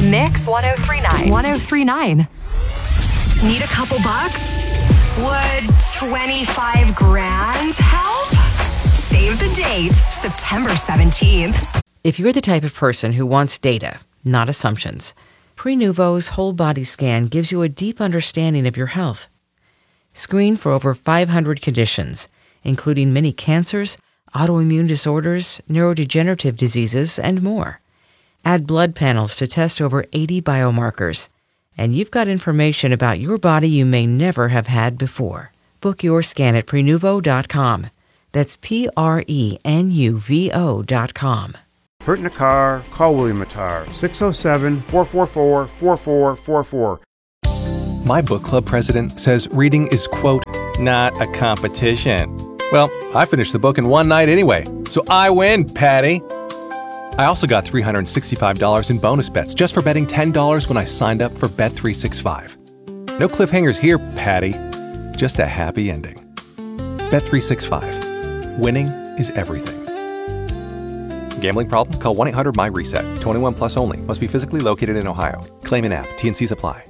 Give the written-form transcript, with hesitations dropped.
Mix 1039. 1039. Need a couple bucks? Would 25 grand help? Save the date, September 17th. If you're the type of person who wants data, not assumptions, Prenuvo's whole body scan gives you a deep understanding of your health. Screen for over 500 conditions, including many cancers, autoimmune disorders, neurodegenerative diseases, and more. Add blood panels to test over 80 biomarkers, and you've got information about your body you may never have had before. Book your scan at Prenuvo.com. That's Prenuvo.com. Hurt in a car? Call William Attar, 607-444-4444. My book club president says reading is, quote, not a competition. Well, I finished the book in one night anyway, so I win, Patty. I also got $365 in bonus bets just for betting $10 when I signed up for Bet365. No cliffhangers here, Patty. Just a happy ending. Bet365. Winning is everything. Gambling problem? Call 1-800-MY-RESET. 21 plus only. Must be physically located in Ohio. Claim in app. T&Cs apply.